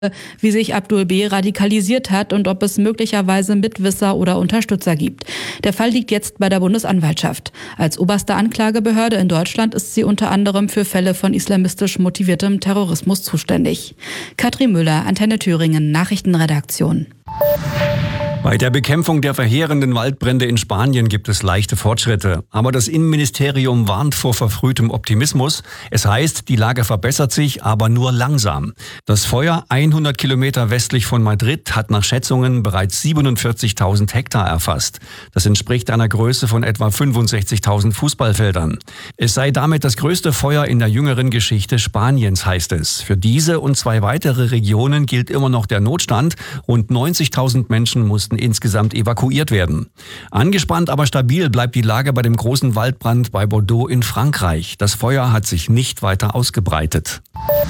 wie sich Abdul B. radikalisiert hat und ob es möglicherweise Mitwisser oder Unterstützer gibt. Der Fall liegt jetzt bei der Bundesanwaltschaft. Als oberste Anklagebehörde in Deutschland ist sie unter anderem für Fälle von islamistisch motiviertem Terrorismus zuständig. Katrin Müller, Antenne Thüringen, Nachrichtenredaktion. Bei der Bekämpfung der verheerenden Waldbrände in Spanien gibt es leichte Fortschritte. Aber das Innenministerium warnt vor verfrühtem Optimismus. Es heißt, die Lage verbessert sich, aber nur langsam. Das Feuer 100 Kilometer westlich von Madrid hat nach Schätzungen bereits 47.000 Hektar erfasst. Das entspricht einer Größe von etwa 65.000 Fußballfeldern. Es sei damit das größte Feuer in der jüngeren Geschichte Spaniens, heißt es. Für diese und 2 weitere Regionen gilt immer noch der Notstand. Rund 90.000 Menschen mussten insgesamt evakuiert werden. Angespannt, aber stabil bleibt die Lage bei dem großen Waldbrand bei Bordeaux in Frankreich. Das Feuer hat sich nicht weiter ausgebreitet.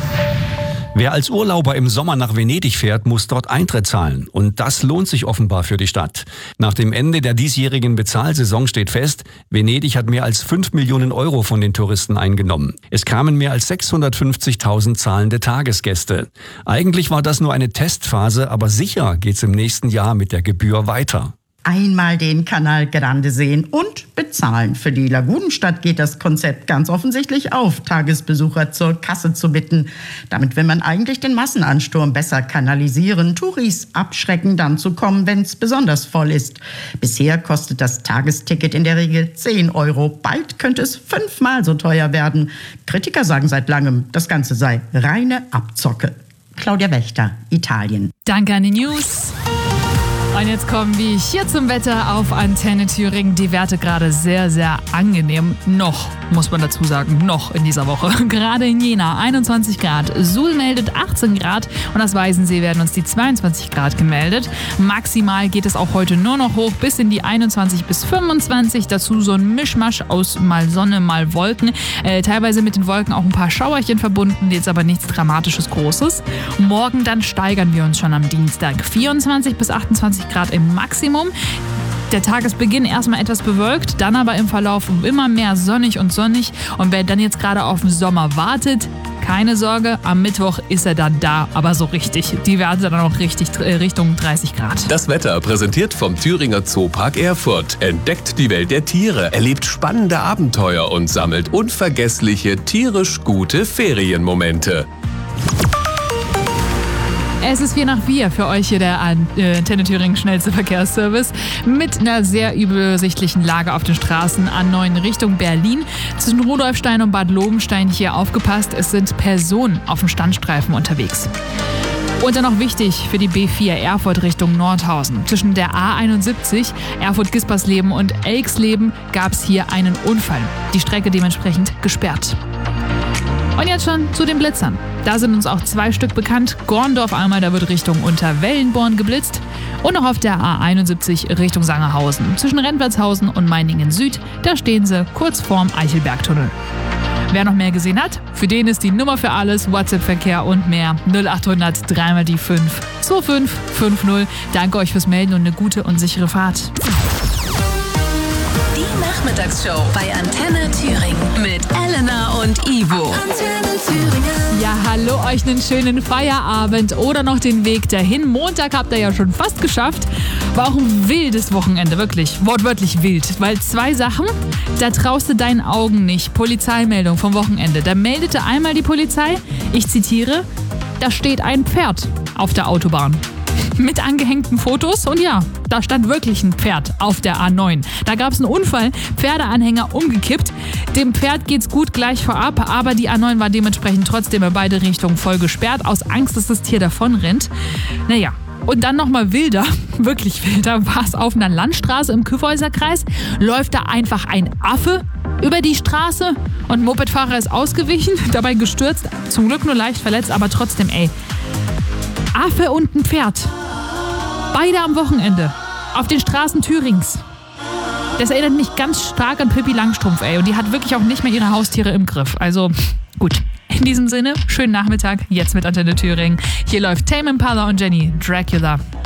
Wer als Urlauber im Sommer nach Venedig fährt, muss dort Eintritt zahlen. Und das lohnt sich offenbar für die Stadt. Nach dem Ende der diesjährigen Bezahlsaison steht fest, Venedig hat mehr als 5 Millionen Euro von den Touristen eingenommen. Es kamen mehr als 650.000 zahlende Tagesgäste. Eigentlich war das nur eine Testphase, aber sicher geht's im nächsten Jahr mit der Gebühr weiter. Einmal den Canal Grande sehen und bezahlen. Für die Lagunenstadt geht das Konzept ganz offensichtlich auf, Tagesbesucher zur Kasse zu bitten. Damit will man eigentlich den Massenansturm besser kanalisieren, Touris abschrecken, dann zu kommen, wenn es besonders voll ist. Bisher kostet das Tagesticket in der Regel 10 Euro. Bald könnte es 5-mal so teuer werden. Kritiker sagen seit langem, das Ganze sei reine Abzocke. Claudia Wächter, Italien. Danke an die News. Und jetzt kommen wir hier zum Wetter auf Antenne Thüringen. Die Werte gerade sehr, sehr angenehm. Noch, muss man dazu sagen, noch in dieser Woche. Gerade in Jena 21 Grad. Suhl meldet 18 Grad und aus Weißensee werden uns die 22 Grad gemeldet. Maximal geht es auch heute nur noch hoch bis in die 21 bis 25. Dazu so ein Mischmasch aus mal Sonne, mal Wolken. Teilweise mit den Wolken auch ein paar Schauerchen verbunden, jetzt aber nichts Dramatisches Großes. Morgen dann steigern wir uns schon am Dienstag. 24 bis 28 Grad im Maximum. Der Tagesbeginn erstmal etwas bewölkt, dann aber im Verlauf immer mehr sonnig und sonnig. Und wer dann jetzt gerade auf den Sommer wartet, keine Sorge, am Mittwoch ist er dann da, aber so richtig. Die Werte dann auch richtig Richtung 30 Grad. Das Wetter präsentiert vom Thüringer Zoopark Erfurt. Entdeckt die Welt der Tiere, erlebt spannende Abenteuer und sammelt unvergessliche, tierisch gute Ferienmomente. Es ist 4:04 für euch hier der Antenne Thüringen schnellste Verkehrsservice mit einer sehr übersichtlichen Lage auf den Straßen A9 Richtung Berlin. Zwischen Rudolfstein und Bad Lobenstein hier aufgepasst, es sind Personen auf dem Standstreifen unterwegs. Und dann noch wichtig für die B4 Erfurt Richtung Nordhausen. Zwischen der A71 Erfurt-Gispersleben und Elxleben gab es hier einen Unfall. Die Strecke dementsprechend gesperrt. Und jetzt schon zu den Blitzern. Da sind uns auch 2 Stück bekannt. Gorndorf einmal, da wird Richtung Unterwellenborn geblitzt. Und noch auf der A71 Richtung Sangerhausen. Zwischen Rentwertshausen und Meiningen Süd, da stehen sie kurz vorm Eichelbergtunnel. Wer noch mehr gesehen hat, für den ist die Nummer für alles, WhatsApp-Verkehr und mehr 0800 3 die 5 2550. Danke euch fürs Melden und eine gute und sichere Fahrt. Die Nachmittagsshow bei Antenne Thüringen mit Elena und Ivo. Antenne Thüringen. Ja, hallo, euch einen schönen Feierabend oder noch den Weg dahin. Montag habt ihr ja schon fast geschafft. War auch ein wildes Wochenende, wirklich, wortwörtlich wild. Weil 2 Sachen, da traust du deinen Augen nicht. Polizeimeldung vom Wochenende. Da meldete einmal die Polizei, ich zitiere, da steht ein Pferd auf der Autobahn. Mit angehängten Fotos und ja, da stand wirklich ein Pferd auf der A9. Da gab es einen Unfall, Pferdeanhänger umgekippt. Dem Pferd geht's gut gleich vorab, aber die A9 war dementsprechend trotzdem in beide Richtungen voll gesperrt, aus Angst, dass das Tier davon rennt. Naja, und dann nochmal wilder, wirklich wilder, war es auf einer Landstraße im Kyffhäuserkreis. Läuft da einfach ein Affe über die Straße und ein Mopedfahrer ist ausgewichen, dabei gestürzt, zum Glück nur leicht verletzt, aber trotzdem, Affe und ein Pferd. Beide am Wochenende. Auf den Straßen Thürings. Das erinnert mich ganz stark an Pippi Langstrumpf, Und die hat wirklich auch nicht mehr ihre Haustiere im Griff. Also, gut. In diesem Sinne, schönen Nachmittag. Jetzt mit Antenne Thüringen. Hier läuft Tame Impala und Jenny Dracula.